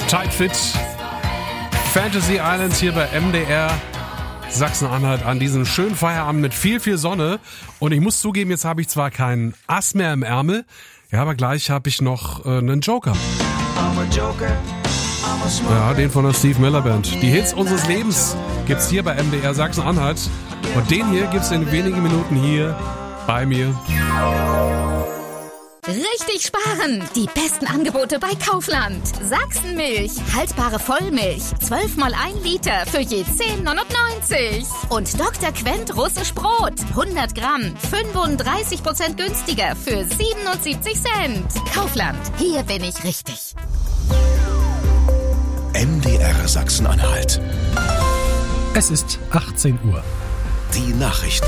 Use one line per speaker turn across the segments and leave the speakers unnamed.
Tight Fit, Fantasy Island hier bei MDR Sachsen-Anhalt an diesem schönen Feierabend mit viel, viel Sonne. Und ich muss zugeben, jetzt habe ich zwar keinen Ass mehr im Ärmel, ja, aber gleich habe ich noch einen Joker. Ja, den von der Steve Miller Band. Die Hits unseres Lebens gibt's hier bei MDR Sachsen-Anhalt. Und den hier gibt's in wenigen Minuten hier bei mir.
Richtig sparen! Die besten Angebote bei Kaufland. Sachsenmilch, haltbare Vollmilch, 12 mal 1 Liter für je 10,99. Und Dr. Quent russisch Brot, 100 Gramm, 35% günstiger für 77 Cent. Kaufland, hier bin ich richtig.
MDR Sachsen-Anhalt.
Es ist 18 Uhr.
Die Nachrichten.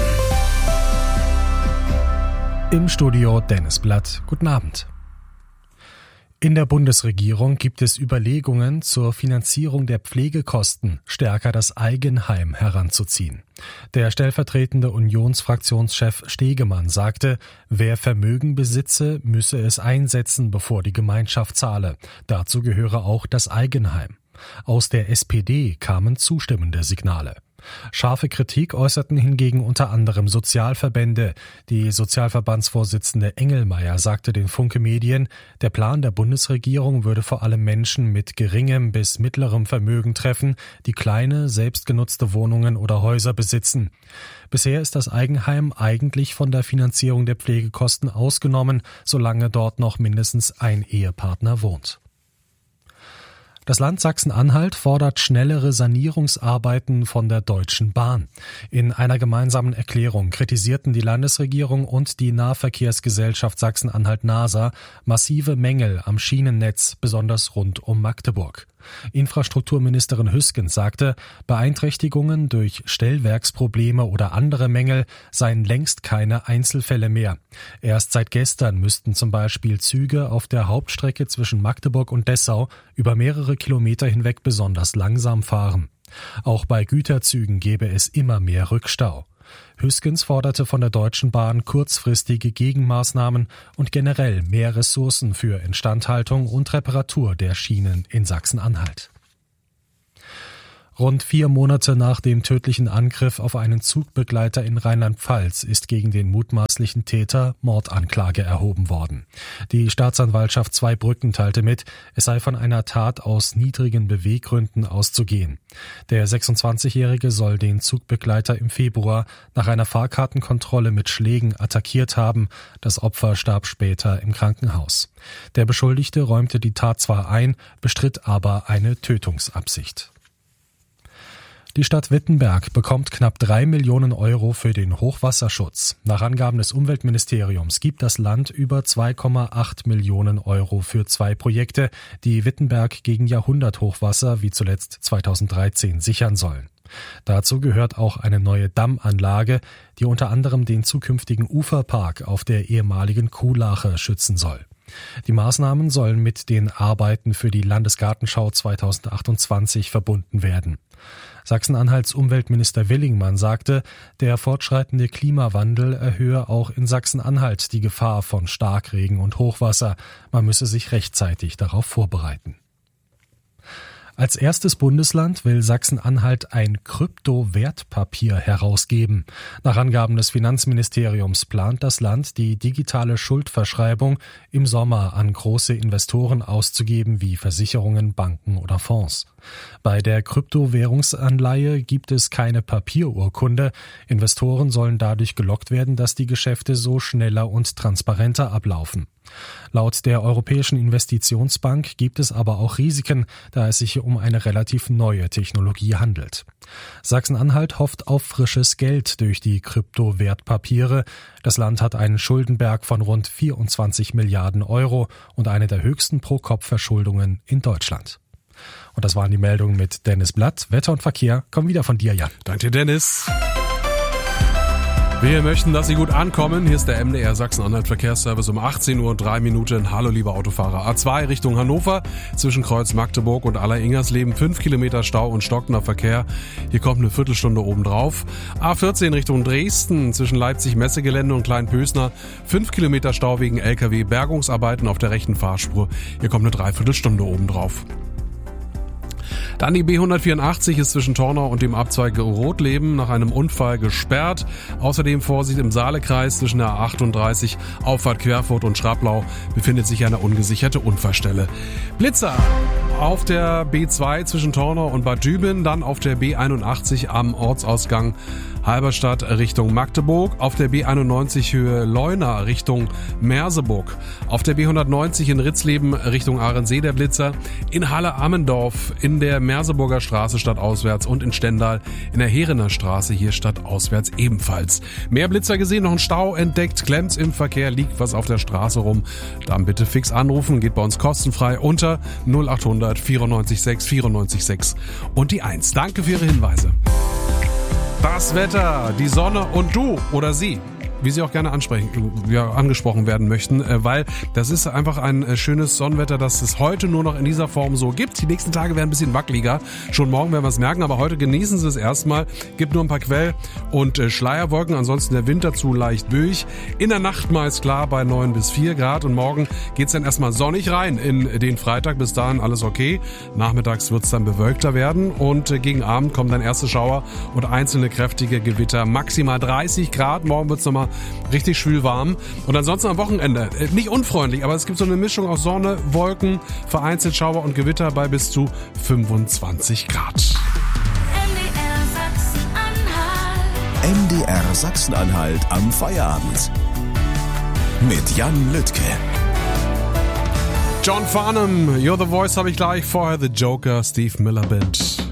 Im Studio Dennis Blatt. Guten Abend. In der Bundesregierung gibt es Überlegungen, zur Finanzierung der Pflegekosten stärker das Eigenheim heranzuziehen. Der stellvertretende Unionsfraktionschef Stegemann sagte, wer Vermögen besitze, müsse es einsetzen, bevor die Gemeinschaft zahle. Dazu gehöre auch das Eigenheim. Aus der SPD kamen zustimmende Signale. Scharfe Kritik äußerten hingegen unter anderem Sozialverbände. Die Sozialverbandsvorsitzende Engelmeier sagte den Funke Medien, der Plan der Bundesregierung würde vor allem Menschen mit geringem bis mittlerem Vermögen treffen, die kleine, selbstgenutzte Wohnungen oder Häuser besitzen. Bisher ist das Eigenheim eigentlich von der Finanzierung der Pflegekosten ausgenommen, solange dort noch mindestens ein Ehepartner wohnt. Das Land Sachsen-Anhalt fordert schnellere Sanierungsarbeiten von der Deutschen Bahn. In einer gemeinsamen Erklärung kritisierten die Landesregierung und die Nahverkehrsgesellschaft Sachsen-Anhalt-NASA massive Mängel am Schienennetz, besonders rund um Magdeburg. Infrastrukturministerin Hüskens sagte, Beeinträchtigungen durch Stellwerksprobleme oder andere Mängel seien längst keine Einzelfälle mehr. Erst seit gestern müssten zum Beispiel Züge auf der Hauptstrecke zwischen Magdeburg und Dessau über mehrere Kilometer hinweg besonders langsam fahren. Auch bei Güterzügen gäbe es immer mehr Rückstau. Hüskens forderte von der Deutschen Bahn kurzfristige Gegenmaßnahmen und generell mehr Ressourcen für Instandhaltung und Reparatur der Schienen in Sachsen-Anhalt. Rund 4 Monate nach dem tödlichen Angriff auf einen Zugbegleiter in Rheinland-Pfalz ist gegen den mutmaßlichen Täter Mordanklage erhoben worden. Die Staatsanwaltschaft Zweibrücken teilte mit, es sei von einer Tat aus niedrigen Beweggründen auszugehen. Der 26-Jährige soll den Zugbegleiter im Februar nach einer Fahrkartenkontrolle mit Schlägen attackiert haben. Das Opfer starb später im Krankenhaus. Der Beschuldigte räumte die Tat zwar ein, bestritt aber eine Tötungsabsicht. Die Stadt Wittenberg bekommt knapp 3 Millionen Euro für den Hochwasserschutz. Nach Angaben des Umweltministeriums gibt das Land über 2,8 Millionen Euro für 2 Projekte, die Wittenberg gegen Jahrhunderthochwasser wie zuletzt 2013 sichern sollen. Dazu gehört auch eine neue Dammanlage, die unter anderem den zukünftigen Uferpark auf der ehemaligen Kuhlache schützen soll. Die Maßnahmen sollen mit den Arbeiten für die Landesgartenschau 2028 verbunden werden. Sachsen-Anhalts Umweltminister Willingmann sagte, der fortschreitende Klimawandel erhöhe auch in Sachsen-Anhalt die Gefahr von Starkregen und Hochwasser. Man müsse sich rechtzeitig darauf vorbereiten. Als erstes Bundesland will Sachsen-Anhalt ein Kryptowertpapier herausgeben. Nach Angaben des Finanzministeriums plant das Land, die digitale Schuldverschreibung im Sommer an große Investoren auszugeben, wie Versicherungen, Banken oder Fonds. Bei der Kryptowährungsanleihe gibt es keine Papierurkunde. Investoren sollen dadurch gelockt werden, dass die Geschäfte so schneller und transparenter ablaufen. Laut der Europäischen Investitionsbank gibt es aber auch Risiken, da es sich um eine relativ neue Technologie handelt. Sachsen-Anhalt hofft auf frisches Geld durch die Kryptowertpapiere. Das Land hat einen Schuldenberg von rund 24 Milliarden Euro und eine der höchsten Pro-Kopf-Verschuldungen in Deutschland. Und das waren die Meldungen mit Dennis Blatt. Wetter und Verkehr kommen wieder von dir, Jan.
Danke dir, Dennis. Wir möchten, dass Sie gut ankommen. Hier ist der MDR Sachsen-Anhalt Verkehrsservice um 18:03 Uhr. Hallo, liebe Autofahrer. A2 Richtung Hannover, zwischen Kreuz Magdeburg und Aller-Ingersleben 5 Kilometer Stau und stockender Verkehr. Hier kommt eine Viertelstunde obendrauf. A14 Richtung Dresden, zwischen Leipzig-Messegelände und Kleinpösner 5 Kilometer Stau wegen LKW-Bergungsarbeiten auf der rechten Fahrspur. Hier kommt eine Dreiviertelstunde obendrauf. Dann die B184 ist zwischen Tornau und dem Abzweig Rotleben nach einem Unfall gesperrt. Außerdem Vorsicht im Saalekreis zwischen der A38 Auffahrt Querfurt und Schraplau befindet sich eine ungesicherte Unfallstelle. Blitzer auf der B2 zwischen Tornau und Bad Düben, dann auf der B81 am Ortsausgang Halberstadt Richtung Magdeburg, auf der B91 Höhe Leuna Richtung Merseburg, auf der B190 in Ritzleben Richtung Ahrensee der Blitzer, in Halle-Ammendorf in der Merseburger Straße stadtauswärts und in Stendal in der Herener Straße hier stadtauswärts ebenfalls. Mehr Blitzer gesehen, noch ein Stau entdeckt, klemmt's im Verkehr, liegt was auf der Straße rum. Dann bitte fix anrufen, geht bei uns kostenfrei unter 0800 94 6 94 6 und die 1. Danke für Ihre Hinweise. Das Wetter, die Sonne und du oder sie, wie sie auch gerne angesprochen werden möchten, weil das ist einfach ein schönes Sonnenwetter, das es heute nur noch in dieser Form so gibt. Die nächsten Tage werden ein bisschen wackeliger, schon morgen werden wir es merken, aber heute genießen Sie es erstmal. Gibt nur ein paar Quell- und Schleierwolken, ansonsten der Wind dazu leicht böig. In der Nacht meist klar bei 9 bis 4 Grad und morgen geht's dann erstmal sonnig rein in den Freitag, bis dahin alles okay. Nachmittags wird's dann bewölkter werden und gegen Abend kommen dann erste Schauer und einzelne kräftige Gewitter. Maximal 30 Grad, morgen wird's nochmal richtig schwül warm. Und ansonsten am Wochenende, nicht unfreundlich, aber es gibt so eine Mischung aus Sonne, Wolken, vereinzelt Schauer und Gewitter bei bis zu 25 Grad.
MDR Sachsen-Anhalt am Feierabend. Mit Jan Lüttke.
John Farnham, You're the Voice habe ich gleich. Vorher The Joker, Steve Miller Band.